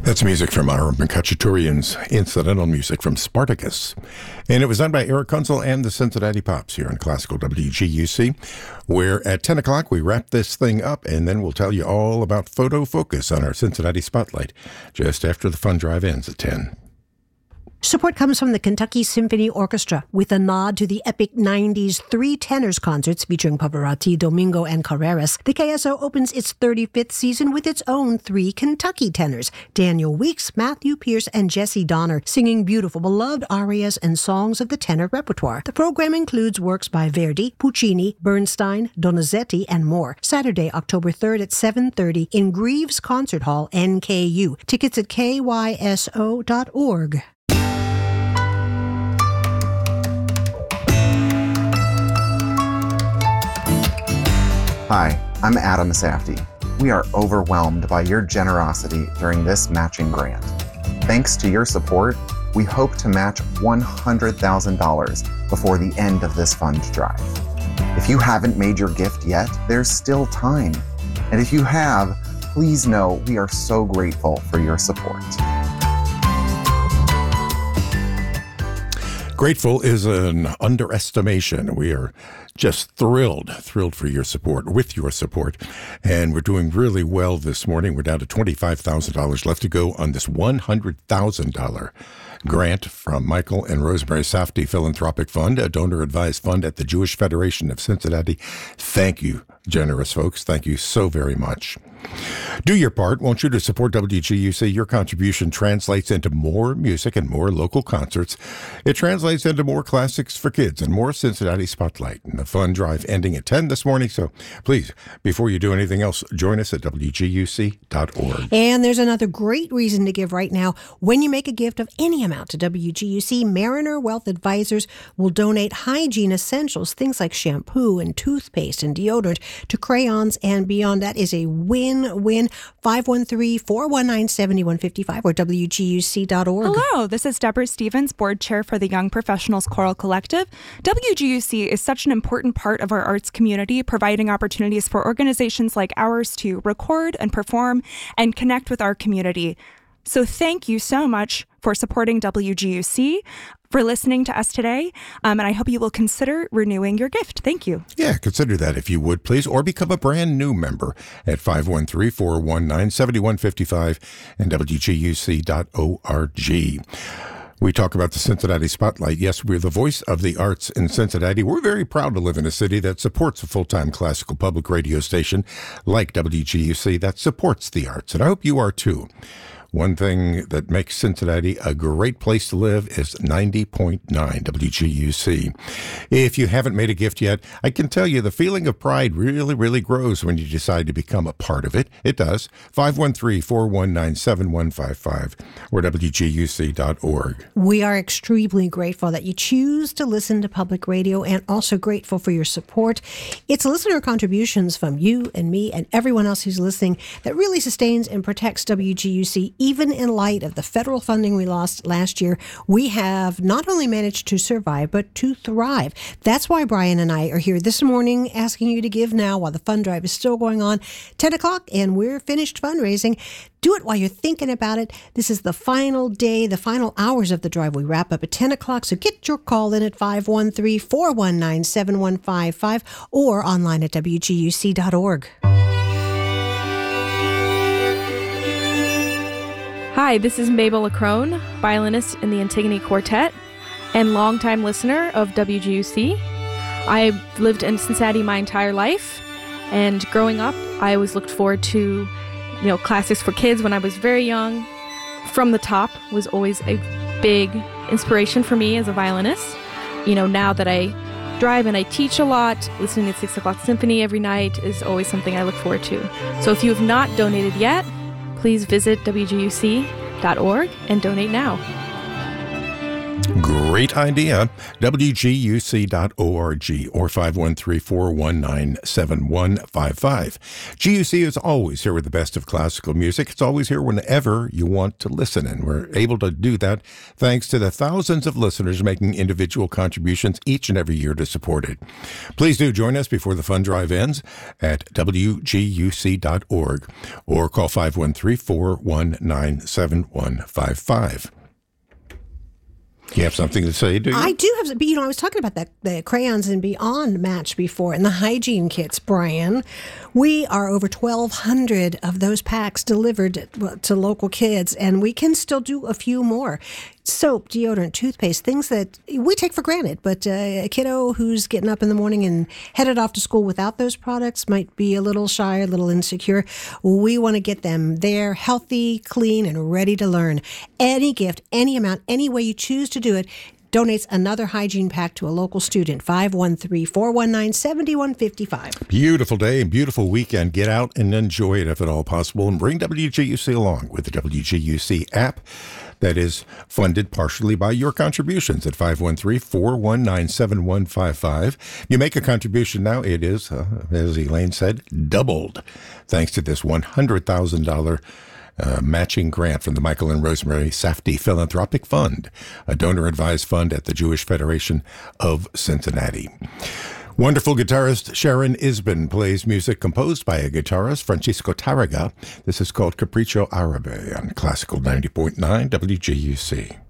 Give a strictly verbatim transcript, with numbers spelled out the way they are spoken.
That's music from Armin Khachaturian's incidental music from Spartacus. And it was done by Eric Kunzel and the Cincinnati Pops here on Classical W G U C, where at ten o'clock we wrap this thing up, and then we'll tell you all about Photo Focus on our Cincinnati Spotlight just after the fun drive ends at ten. Support comes from the Kentucky Symphony Orchestra with a nod to the epic nineties Three Tenors concerts featuring Pavarotti, Domingo, and Carreras. The K S O opens its thirty-fifth season with its own three Kentucky tenors, Daniel Weeks, Matthew Pierce, and Jesse Donner, singing beautiful, beloved arias and songs of the tenor repertoire. The program includes works by Verdi, Puccini, Bernstein, Donizetti, and more. Saturday, October third at seven thirty in Greaves Concert Hall, N K U. Tickets at K Y S O dot org. Hi, I'm Adam Safdie. We are overwhelmed by your generosity during this matching grant. Thanks to your support, we hope to match one hundred thousand dollars before the end of this fund drive. If you haven't made your gift yet, there's still time. And if you have, please know we are so grateful for your support. Grateful is an underestimation. We are just thrilled, thrilled for your support, with your support. And we're doing really well this morning. We're down to twenty-five thousand dollars left to go on this one hundred thousand dollars grant from Michael and Rosemary Safdie Philanthropic Fund, a donor-advised fund at the Jewish Federation of Cincinnati. Thank you, generous folks. Thank you so very much. Do your part, won't you, to support W G U C? Your contribution translates into more music and more local concerts. It translates into more classics for kids and more Cincinnati Spotlight. And the fun drive ending at ten this morning. So please, before you do anything else, join us at W G U C dot org. And there's another great reason to give right now. When you make a gift of any amount to W G U C, Mariner Wealth Advisors will donate hygiene essentials, things like shampoo and toothpaste and deodorant, to crayons and beyond. That is a win. Win. Five one three, four one nine, seven one five five or W G U C dot org. Hello, this is Deborah Stevens, Board Chair for the Young Professionals Choral Collective. W G U C is such an important part of our arts community, providing opportunities for organizations like ours to record and perform and connect with our community. So thank you so much for supporting W G U C, for listening to us today, um, and I hope you will consider renewing your gift. Thank you. Yeah, consider that if you would, please, or become a brand new member at five one three, four one nine, seven one five five and W G U C dot org. We talk about the Cincinnati Spotlight. Yes, we're the voice of the arts in Cincinnati. We're very proud to live in a city that supports a full-time classical public radio station like W G U C that supports the arts, and I hope you are too. One thing that makes Cincinnati a great place to live is ninety point nine W G U C. If you haven't made a gift yet, I can tell you the feeling of pride really, really grows when you decide to become a part of it. It does. five one three, four one nine, seven one five five or W G U C dot org. We are extremely grateful that you choose to listen to public radio and also grateful for your support. It's listener contributions from you and me and everyone else who's listening that really sustains and protects W G U C. Even in light of the federal funding we lost last year, we have not only managed to survive, but to thrive. That's why Brian and I are here this morning asking you to give now while the fund drive is still going on. ten o'clock and we're finished fundraising. Do it while you're thinking about it. This is the final day, the final hours of the drive. We wrap up at ten o'clock, so get your call in at five one three, four one nine, seven one five five or online at W G U C dot org. Hi, this is Mabel Lacrone, violinist in the Antigone Quartet and longtime listener of W G U C. I've lived in Cincinnati my entire life, and growing up, I always looked forward to, you know, classics for kids when I was very young. From the Top was always a big inspiration for me as a violinist. You know, now that I drive and I teach a lot, listening to Six O'Clock Symphony every night is always something I look forward to. So if you have not donated yet, please visit W G U C dot org and donate now. Great idea. W G U C dot org or five one three, four one nine, seven one five five. G U C is always here with the best of classical music. It's always here whenever you want to listen, and we're able to do that thanks to the thousands of listeners making individual contributions each and every year to support it. Please do join us before the fund drive ends at W G U C dot org or call five one three, four one nine, seven one five five. You have something to say, do you? I do have, but you know, I was talking about that the Crayons and Beyond match before, and the hygiene kits, Brian. We are over twelve hundred of those packs delivered to local kids, and we can still do a few more. Soap, deodorant, toothpaste, things that we take for granted, but uh, a kiddo who's getting up in the morning and headed off to school without those products might be a little shy, a little insecure. We want to get them there, healthy, clean, and ready to learn. Any gift, any amount, any way you choose to do it, donates another hygiene pack to a local student. five one three, four one nine, seven one five five. Beautiful day and beautiful weekend. Get out and enjoy it if at all possible, and bring W G U C along with the W G U C app that is funded partially by your contributions at five one three, four one nine, seven one five five. You make a contribution now, it is, uh, as Elaine said, doubled thanks to this one hundred thousand dollars Uh, matching grant from the Michael and Rosemary Safdie Philanthropic Fund, a donor-advised fund at the Jewish Federation of Cincinnati. Wonderful guitarist Sharon Isbin plays music composed by a guitarist, Francisco Tarraga. This is called Capriccio Árabe on Classical ninety point nine W G U C.